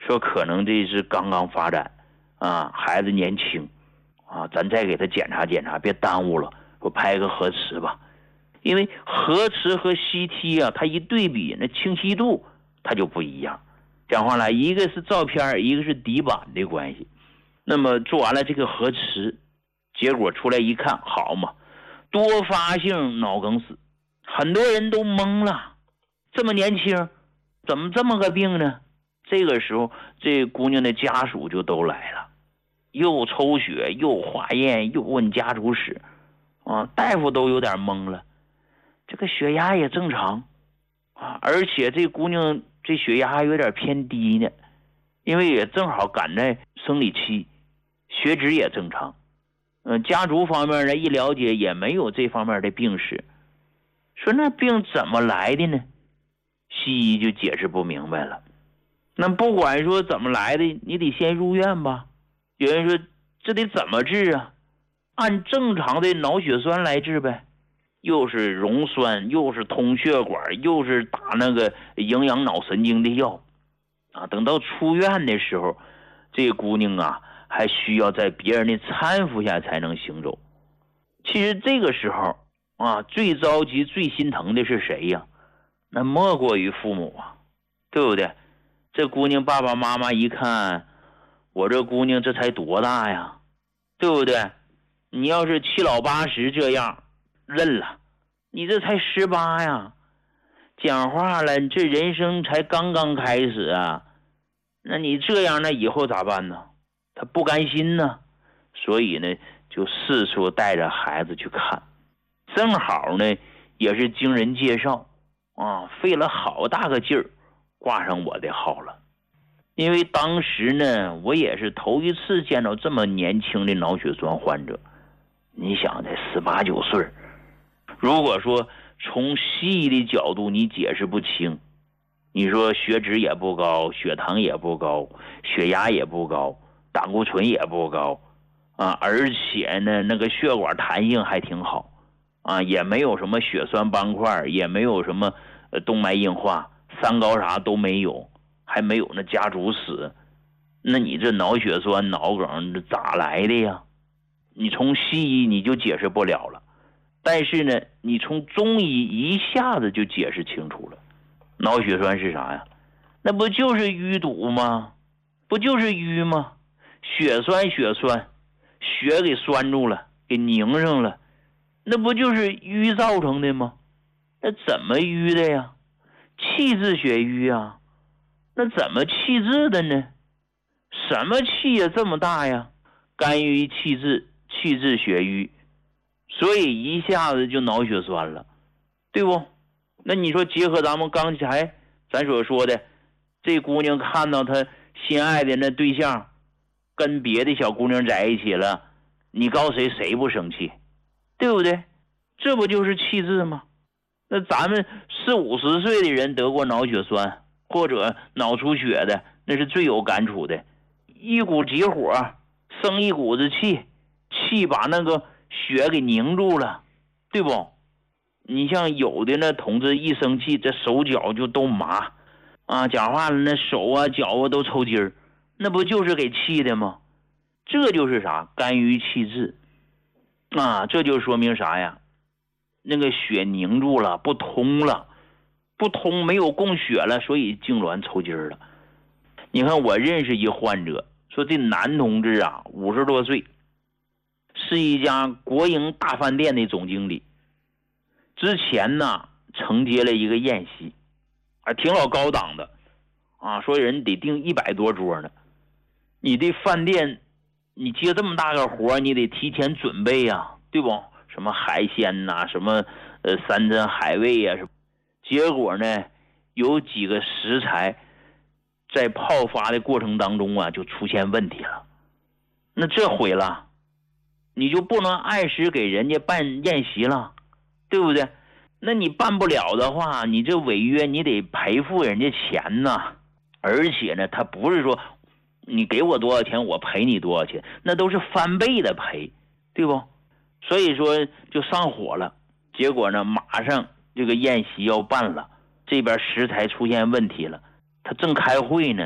说可能这是刚刚发展啊，孩子年轻啊，咱再给他检查检查，别耽误了，说拍个核磁吧。因为核磁和 CT 啊，它一对比，那清晰度它就不一样。讲话来，一个是照片，一个是底板的关系。那么做完了这个核磁，结果出来一看，好嘛，多发性脑梗死，很多人都懵了，这么年轻，怎么这么个病呢？这个时候，这姑娘的家属就都来了，又抽血，又化验，又问家族史，啊，大夫都有点懵了。这个血压也正常啊，而且这姑娘这血压还有点偏低呢，因为也正好赶在生理期，血脂也正常。家族方面呢一了解也没有这方面的病史，说那病怎么来的呢？西医就解释不明白了。那不管说怎么来的，你得先入院吧。有人说这得怎么治啊？按正常的脑血栓来治呗，又是溶栓，又是通血管，又是打那个营养脑神经的药啊。等到出院的时候，这个姑娘啊还需要在别人的搀扶下才能行走。其实这个时候啊，最着急最心疼的是谁呀？那莫过于父母啊，对不对？这姑娘爸爸妈妈一看，我这姑娘这才多大呀，对不对？你要是七老八十这样认了，你这才18呀，讲话了，这人生才刚刚开始啊，那你这样那以后咋办呢？他不甘心呢，所以呢就四处带着孩子去看。正好呢也是经人介绍啊，费了好大个劲儿挂上我的号了。因为当时呢我也是头一次见到这么年轻的脑血栓患者。你想才18、19岁，如果说从西医的角度你解释不清，你说血脂也不高，血糖也不高，血压也不高，胆固醇也不高啊，而且呢那个血管弹性还挺好啊，也没有什么血栓斑块，也没有什么动脉硬化，三高啥都没有，还没有那家族史，那你这脑血栓脑梗咋来的呀？你从西医你就解释不了了，但是呢你从中医一下子就解释清楚了。脑血栓是啥呀？那不就是淤堵吗？不就是淤吗？血栓血给栓住了，给凝上了，那不就是淤造成的吗？那怎么淤的呀？气滞血瘀啊。那怎么气滞的呢？什么气呀这么大呀？肝郁气滞，气滞血瘀，所以一下子就脑血栓了，对不？那你说结合咱们刚才咱所说的，这姑娘看到她心爱的那对象跟别的小姑娘在一起了，你告谁谁不生气，对不对？这不就是气滞吗？那咱们40、50岁的人得过脑血栓或者脑出血的，那是最有感触的，一股急火生一股子气，气把那个血给凝住了，对不？你像有的那同志一生气，这手脚就都麻啊，讲话了那手啊脚啊都抽筋儿，那不就是给气的吗？这就是啥？肝郁气滞啊，这就说明啥呀？那个血凝住了，不通了，不通没有供血了，所以痉挛抽筋了。你看我认识一患者，说这男同志啊50多岁，是一家国营大饭店的总经理，之前呢承接了一个宴席啊，挺老高档的啊，说人得订100多桌呢。你的饭店你接这么大个活，你得提前准备呀，对不？什么海鲜呐，什么山珍海味呀，结果呢有几个食材在泡发的过程当中啊就出现问题了，那这毁了，你就不能按时给人家办宴席了，对不对？那你办不了的话，你这违约你得赔付人家钱呐，而且呢他不是说你给我多少钱我赔你多少钱，那都是翻倍的赔，对不？所以说就上火了，结果呢马上这个宴席要办了，这边食材出现问题了，他正开会呢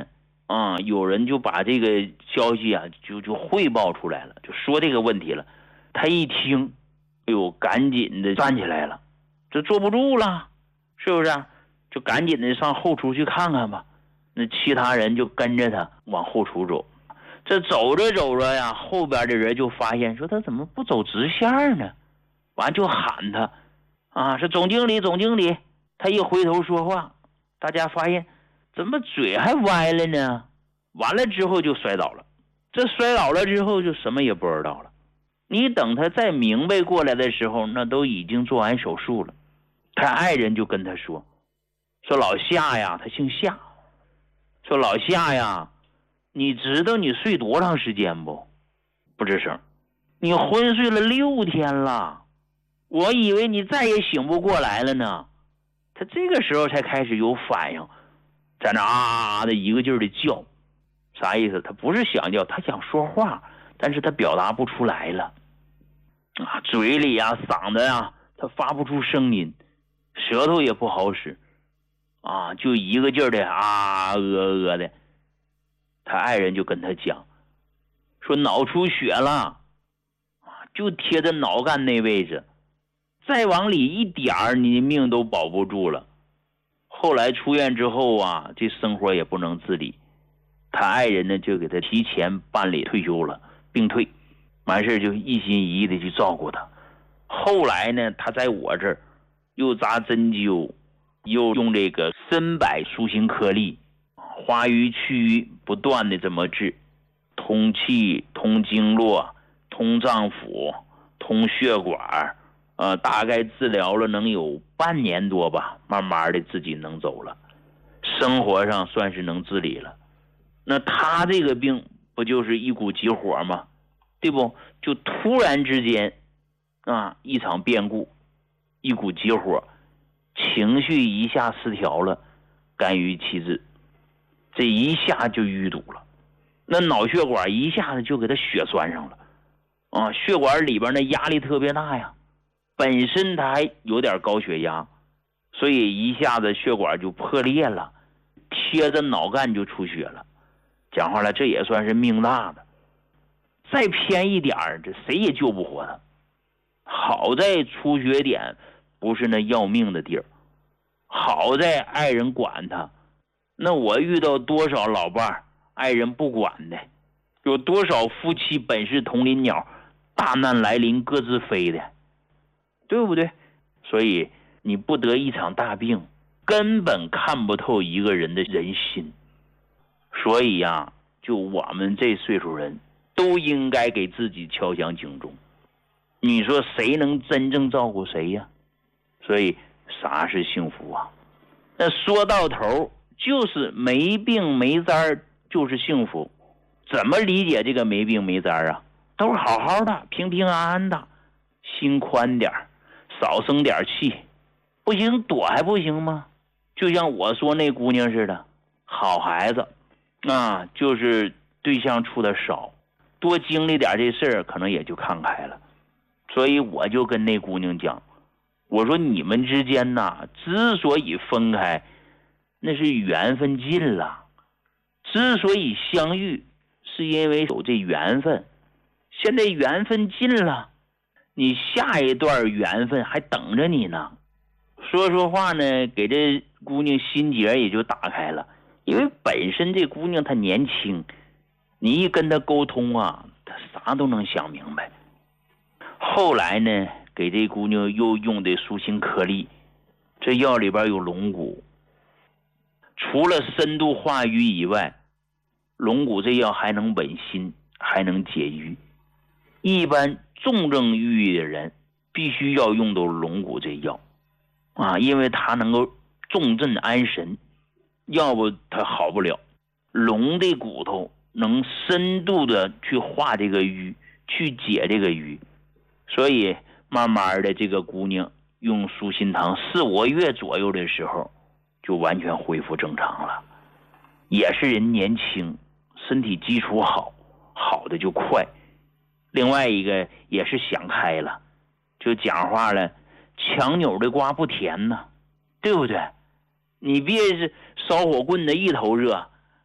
有人就把这个消息啊就汇报出来了，就说这个问题了。他一听，哎呦，赶紧的站起来了，这坐不住了，是不是啊？就赶紧的上后厨去看看吧。那其他人就跟着他往后厨走。这走着走着呀，后边的人就发现说他怎么不走直线呢？完就喊他是总经理，总经理。他一回头说话，大家发现怎么嘴还歪了呢？完了之后就摔倒了。这摔倒了之后就什么也不知道了。你等他再明白过来的时候，那都已经做完手术了。他爱人就跟他说老夏呀，他姓夏，说老夏呀，你知道你睡多长时间不？不吱声。你昏睡了6天了，我以为你再也醒不过来了呢。他这个时候才开始有反应，在那的一个劲儿的叫。啥意思？他不是想叫，他想说话，但是他表达不出来了嘴里嗓子他发不出声音，舌头也不好使就一个劲儿的的。他爱人就跟他讲说脑出血了就贴着脑干那位置，再往里一点儿你的命都保不住了。后来出院之后这生活也不能自理，他爱人呢就给他提前办理退休了，病退，完事就一心一意的去照顾他。后来呢，他在我这儿又扎针灸，又用这个参柏舒心颗粒，花瘀去瘀，不断的这么治，通气、通经络、通脏腑、通血管，大概治疗了能有半年多吧，慢慢的自己能走了，生活上算是能自理了。那他这个病不就是一股急火吗？对不？就突然之间一场变故，一股急火，情绪一下失调了，肝郁气滞，这一下就淤堵了。那脑血管一下子就给他血栓上了血管里边的压力特别大呀，本身他还有点高血压，所以一下子血管就破裂了，贴着脑干就出血了。讲话了，这也算是命大的。再偏一点这谁也救不活他。好在出血点不是那要命的地儿，好在爱人管他。那我遇到多少老伴爱人不管的，有多少夫妻本是同林鸟，大难来临各自飞的，对不对？所以你不得一场大病，根本看不透一个人的人心。所以就我们这岁数人都应该给自己敲响警钟。你说谁能真正照顾谁呀？所以啥是幸福那说到头就是没病没灾就是幸福。怎么理解这个没病没灾都是好好的，平平安安的，心宽点，少生点气。不行躲还不行吗？就像我说那姑娘似的，好孩子就是对象处的少，多经历点这事儿可能也就看开了。所以我就跟那姑娘讲，我说你们之间之所以分开，那是缘分尽了，之所以相遇是因为有这缘分，现在缘分尽了，你下一段缘分还等着你呢。说话呢，给这姑娘心结也就打开了。因为本身这姑娘她年轻，你一跟她沟通她啥都能想明白。后来呢，给这姑娘又用的舒心颗粒，这药里边有龙骨，除了深度化瘀以外，龙骨这药还能稳心，还能解郁。一般重症郁的人必须要用到龙骨这药因为它能够重镇安神，要不它好不了。龙的骨头能深度的去化这个瘀，去解这个瘀。所以慢慢的这个姑娘用舒心汤4、5个月左右的时候就完全恢复正常了。也是人年轻，身体基础好，好的就快。另外一个也是想开了，就讲话了，强扭的瓜不甜呢，对不对？你别是烧火棍的一头热，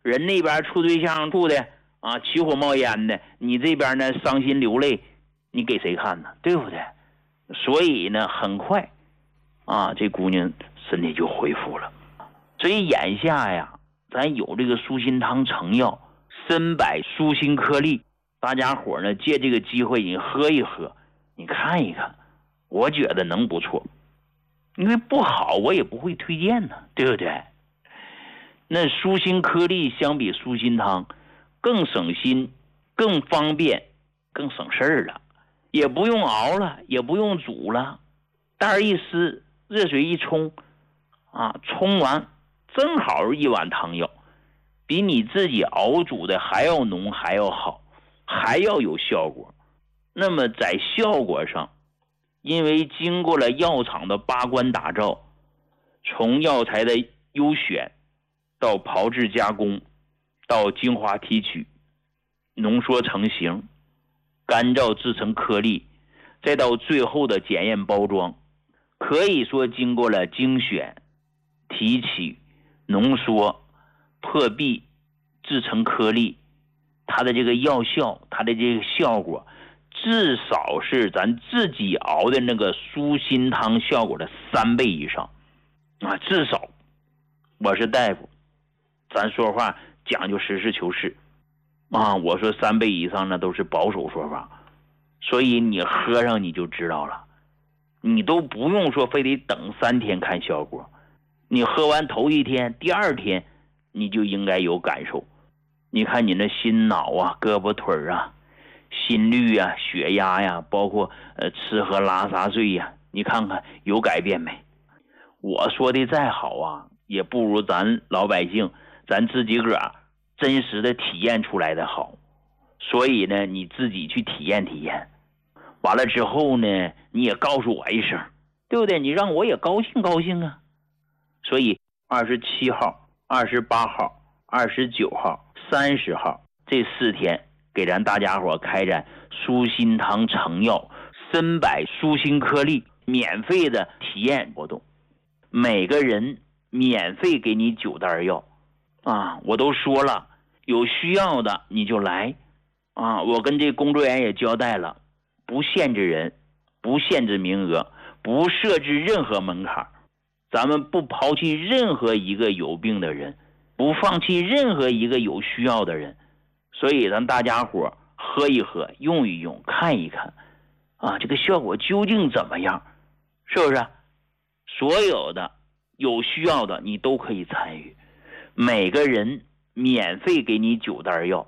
人那边处对象处的啊起火冒烟的，你这边呢伤心流泪，你给谁看呢？对不对？所以呢很快啊这姑娘身体就恢复了。所以眼下呀，咱有这个舒心汤成药参柏舒心颗粒，大家伙呢借这个机会你喝一喝，你看一看，我觉得能不错。因为不好我也不会推荐呢，对不对？那舒心颗粒相比舒心汤更省心，更方便，更省事儿了，也不用熬了，也不用煮了，袋儿一撕，热水一冲啊，冲完正好一碗汤药，比你自己熬煮的还要浓，还要好，还要有效果。那么在效果上，因为经过了药厂的把关打造，从药材的优选到炮制加工，到精华提取，浓缩成型，干燥制成颗粒，再到最后的检验包装，可以说经过了精选、提取、浓缩、破壁制成颗粒，它的这个药效，它的这个效果至少是咱自己熬的那个舒心汤效果的3倍以上啊！至少我是大夫，咱说话讲究实事求是啊！我说3倍以上那都是保守说法，所以你喝上你就知道了，你都不用说非得等3天看效果，你喝完头一天第2天你就应该有感受。你看你那心脑啊、胳膊腿啊、心率啊、血压呀，包括吃喝拉撒睡呀，你看看有改变没？我说的再好啊，也不如咱老百姓咱自己个儿真实的体验出来的好。所以呢你自己去体验体验，完了之后呢你也告诉我一声，对不对？你让我也高兴高兴啊。所以27号、28号、29号、30号这4天给咱大家伙开展舒心汤成药参柏舒心颗粒免费的体验活动，每个人免费给你9袋药啊！我都说了，有需要的你就来啊！我跟这工作人员也交代了，不限制人，不限制名额，不设置任何门槛，咱们不抛弃任何一个有病的人，不放弃任何一个有需要的人。所以咱大家伙喝一喝，用一用，看一看啊，这个效果究竟怎么样，是不是？所有的有需要的你都可以参与，每个人免费给你9袋药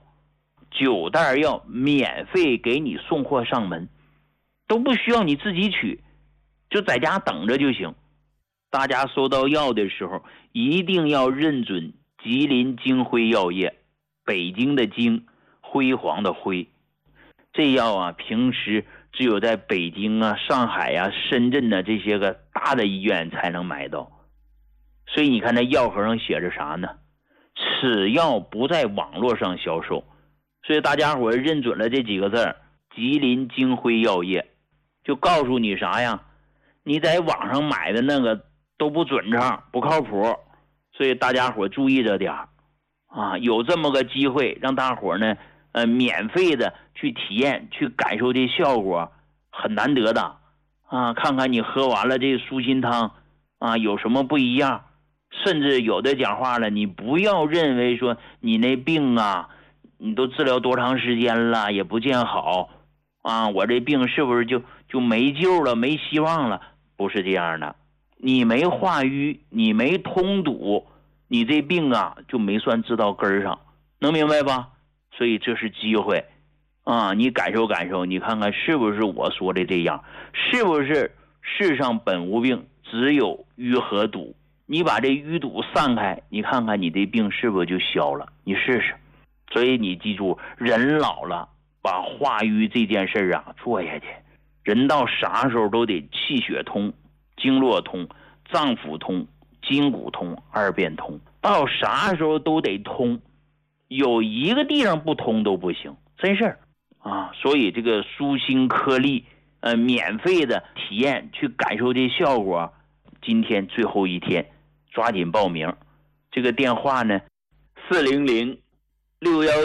，9袋药免费给你送货上门，都不需要你自己取，就在家等着就行。大家收到药的时候一定要认准吉林京辉药业，北京的京，辉煌的辉。这药啊平时只有在北京啊、上海啊、深圳啊这些个大的医院才能买到。所以你看那药盒上写着啥呢？此药不在网络上销售。所以大家伙认准了这几个字，吉林京辉药业，就告诉你啥呀？你在网上买的那个都不准成，不靠谱。所以大家伙注意着点啊！有这么个机会让大伙呢免费的去体验去感受这效果，很难得的啊！看看你喝完了这舒心汤啊有什么不一样。甚至有的讲话了，你不要认为说你那病啊你都治疗多长时间了也不见好啊，我这病是不是就没救了，没希望了？不是这样的，你没化瘀，你没通堵，你这病啊就没算治到根上，能明白吧？所以这是机会啊，你感受感受，你看看是不是我说的这样，是不是世上本无病，只有瘀和堵？你把这淤堵散开，你看看你这病是不是就消了？你试试。所以你记住，人老了把化瘀这件事啊做下去，人到啥时候都得气血通、经络通、脏腑通、筋骨通、2便通，到啥时候都得通，有一个地方不通都不行，真事儿啊！所以这个舒心颗粒免费的体验去感受这效果，今天最后一天抓紧报名。这个电话呢 400-612